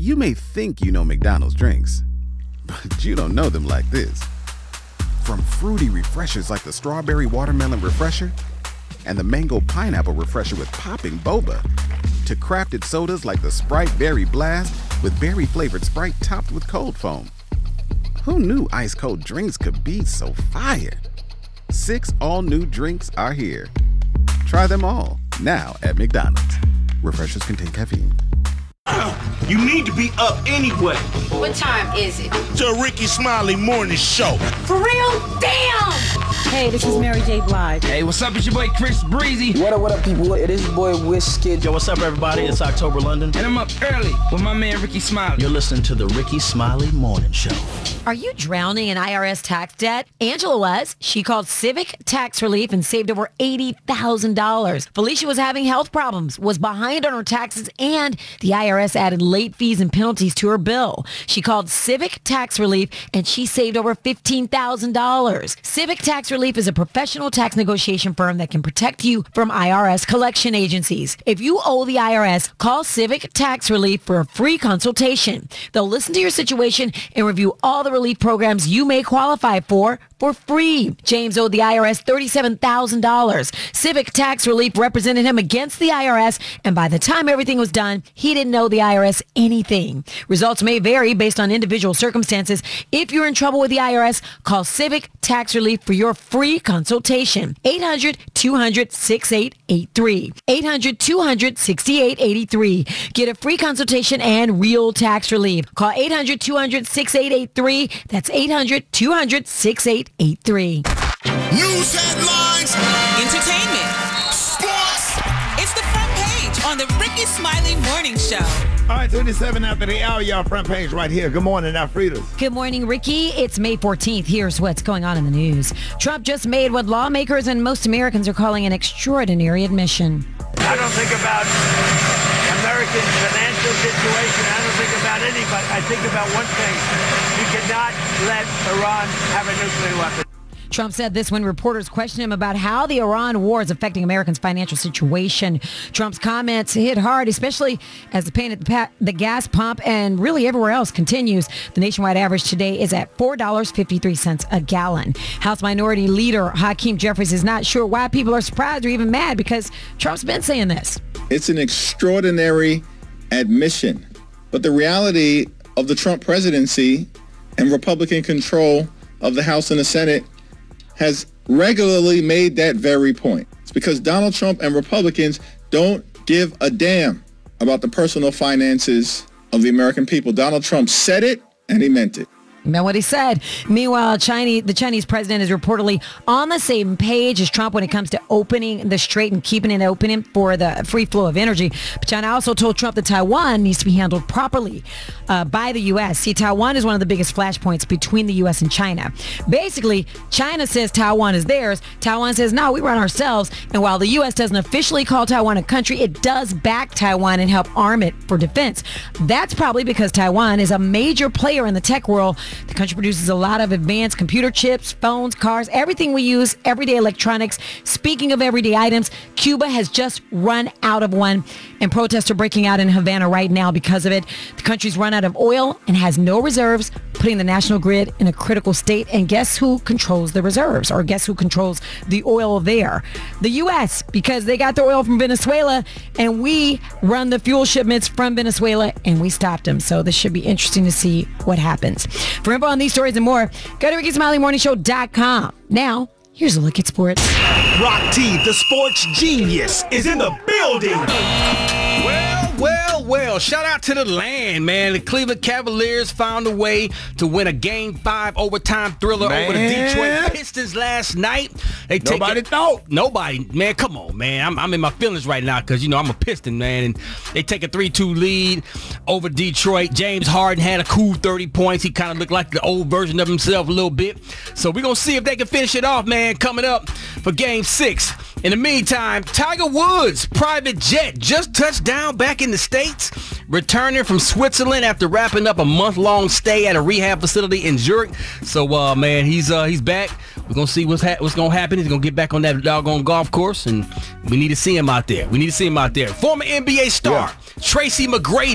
You may think you know McDonald's drinks, but you don't know them like this. From fruity refreshers like the Strawberry Watermelon Refresher and the Mango Pineapple Refresher with popping boba, to crafted sodas like the Sprite Berry Blast with berry-flavored Sprite topped with cold foam. Who knew ice-cold drinks could be so fire? 6 all-new drinks are here. Try them all, now at McDonald's. Refreshers contain caffeine. You need to be up anyway. What time is it? The Ricky Smiley Morning Show. For real? Damn! Hey, this is Mary J. Blige. Hey, what's up? It's your boy Chris Breezy. What up, people? It is your boy Wizkid. Yo, what's up, everybody? It's October London. And I'm up early with my man Ricky Smiley. You're listening to the Ricky Smiley Morning Show. Are you drowning in IRS tax debt? Angela was. She called Civic Tax Relief and saved over $80,000. Felicia was having health problems, was behind on her taxes, and the IRS added late fees and penalties to her bill. She called Civic Tax Relief and she saved over $15,000. Civic Tax Relief is a professional tax negotiation firm that can protect you from IRS collection agencies. If you owe the IRS, call Civic Tax Relief for a free consultation. They'll listen to your situation and review all the relief programs you may qualify for free. James owed the IRS $37,000. Civic Tax Relief represented him against the IRS, and by the time everything was done, he didn't owe the IRS anything. Results may vary based on individual circumstances. If you're in trouble with the IRS, call Civic Tax Relief for your free consultation. 800-200-6883. 800-200-6883. Get a free consultation and real tax relief. Call 800-200-6883. That's 800-200-6883. News headlines. Entertainment. Sports. It's the front page on the Ricky Smiley Morning Show. All right, 27 after the hour, y'all, front page right here. Good morning, Alfredo. Good morning, Ricky. It's May 14th. Here's what's going on in the news. Trump just made what lawmakers and most Americans are calling an extraordinary admission. I don't think about American financial situation. I don't think about anybody. I think about one thing. You cannot let Iran have a nuclear weapon. Trump said this when reporters questioned him about how the Iran war is affecting Americans' financial situation. Trump's comments hit hard, especially as the pain at the gas pump and really everywhere else continues. The nationwide average today is at $4.53 a gallon. House Minority Leader Hakeem Jeffries is not sure why people are surprised or even mad because Trump's been saying this. It's an extraordinary admission. But the reality of the Trump presidency and Republican control of the House and the Senate has regularly made that very point. It's because Donald Trump and Republicans don't give a damn about the personal finances of the American people. Donald Trump said it and he meant it. Meant what he said. Meanwhile, the Chinese president is reportedly on the same page as Trump when it comes to opening the strait and keeping it open for the free flow of energy. But China also told Trump that Taiwan needs to be handled properly by the U.S. See, Taiwan is one of the biggest flashpoints between the U.S. and China. Basically, China says Taiwan is theirs. Taiwan says, no, we run ourselves. And while the U.S. doesn't officially call Taiwan a country, it does back Taiwan and help arm it for defense. That's probably because Taiwan is a major player in the tech world. The country produces a lot of advanced computer chips, phones, cars, everything we use, everyday electronics. Speaking of everyday items, Cuba has just run out of one, and protests are breaking out in Havana right now because of it. The country's run out of oil and has no reserves, putting the national grid in a critical state. And guess who controls the reserves, or guess who controls the oil there? The U.S., because they got the oil from Venezuela, and we run the fuel shipments from Venezuela, and we stopped them. So this should be interesting to see what happens. For info on these stories and more, go to RickySmileyMorningShow.com. Now, here's a look at sports. Rock T, the sports genius, is in the building. Well, shout out to the land, man. The Cleveland Cavaliers found a way to win a Game 5 overtime thriller over the Detroit Pistons last night. Nobody, man, come on, man. I'm in my feelings right now because, I'm a Piston, man. And they take a 3-2 lead over Detroit. James Harden had a cool 30 points. He kind of looked like the old version of himself a little bit. So we're going to see if they can finish it off, man, coming up for Game 6. In the meantime, Tiger Woods' private jet just touched down back in the States, returning from Switzerland after wrapping up a month-long stay at a rehab facility in Zurich. So, man, he's back. We're going to see what's going to happen. He's going to get back on that doggone golf course, and we need to see him out there. Former NBA star Tracy McGrady